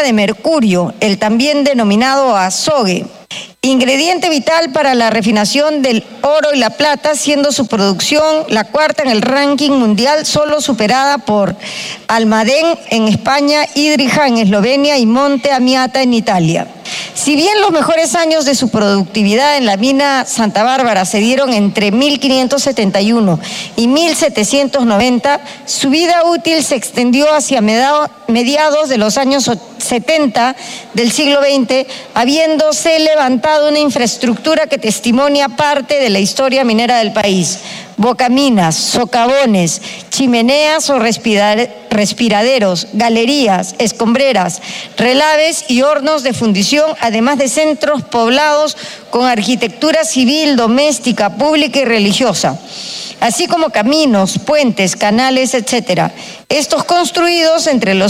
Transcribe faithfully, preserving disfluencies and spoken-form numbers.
de mercurio, el también denominado azogue, ingrediente vital para la refinación del oro y la plata, siendo su producción la cuarta en el ranking mundial, solo superada por Almadén en España, Idrija en Eslovenia y Monte Amiata en Italia. Si bien los mejores años de su productividad en la mina Santa Bárbara se dieron entre mil quinientos setenta y uno y mil setecientos noventa, su vida útil se extendió hacia mediados de los años setenta del siglo veinte, habiéndose levantado una infraestructura que testimonia parte de la historia minera del país: bocaminas, socavones, chimeneas o respiraderos, galerías, escombreras, relaves y hornos de fundición, además de centros poblados con arquitectura civil, doméstica, pública y religiosa, así como caminos, puentes, canales, etcétera. Estos construidos entre los